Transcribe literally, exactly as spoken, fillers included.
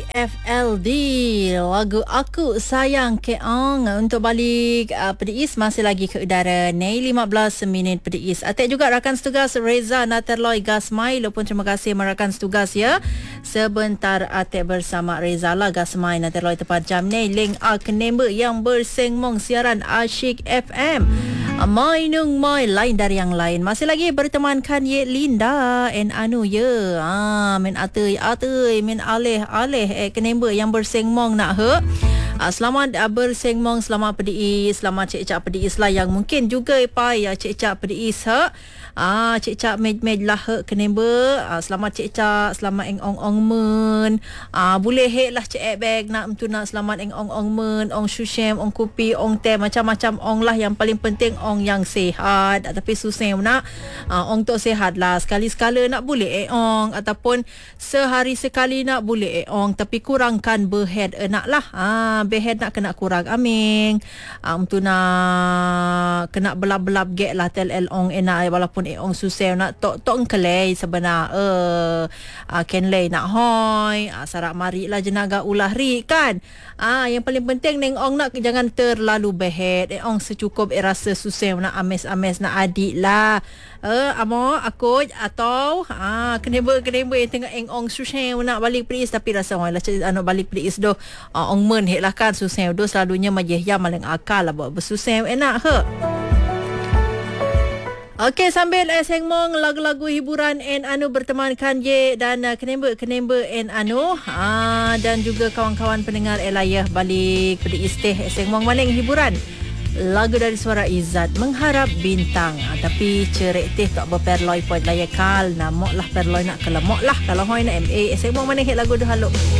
F L D, lagu Aku Sayang Keong untuk balik uh, Pediis masih lagi ke udara Nei lima belas minit Pediis. Atik juga rakan setugas Reza Naterloy Gasmai, lupun terima kasih merakan setugas ya. Sebentar atik bersama Reza lah Gasmai Naterloy tepat jam Nei Leng A Kenemba yang bersengmong siaran Asyik F M. Mai nung mai lain dari yang lain. Masih lagi bertemankan Ye Linda and Anu ya. Ah men atei atei men aleh aleh eh kenemba yang bersengmong nak he. Ah, selamat uh, bersengmong, selamat Pediis, selamat cik-cak Pediis lah yang mungkin juga pai ya cik-cak Pediis ha. Ah cik-cak med-med lah he kenemba. Ah, selamat cik-cak, selamat eng ong-ong men. Ah boleh he lah cik bag nak tu nak selamat eng ong-ong men, ong sushem, ong kopi, ong teh, macam-macam ong lah, yang paling penting ong yang sihat. Tapi susah nak uh, ong tu sihat lah. Sekali-sekala nak boleh eh ong, ataupun sehari sekali nak boleh eh ong, tapi kurangkan berhead eh, nak lah. Ah berhead nak kena kurang aming. Um tu nak kena belap-belap get lah tel el ong enak eh, walaupun eh ong susah nak tok tok kelai sebenar eh uh, ken lay nak hoi uh, sarak mari lah jenaga ulah ri kan. Ah yang paling penting neng ong nak jangan terlalu berhead eh ong secukup eh rasa susah nak ames-ames nak adik lah. Eh amo aku atau ah keneba-keneba yang tengah eng ong susah nak balik Pediis tapi rasa oi lah anu balik Pediis doh uh, ong men hek lah kan susah doh selalunya majeh ya maling akal lah buat bersusah enak he. Okey, sambil eh, sengmong lagu-lagu hiburan en anu bertemankan Ye dan uh, kenemba-kenemba en anu ah, dan juga kawan-kawan pendengar Elayah balik Pediis teh sengmong maling hiburan. Lagu dari Suara Izzat Mengharap Bintang. Ah, tapi cerik teh tak berperloi point layakal. Namok lah perloi nak kelemok lah. Kalau hoi nak M A sengmong maling hit lagu dah haluk.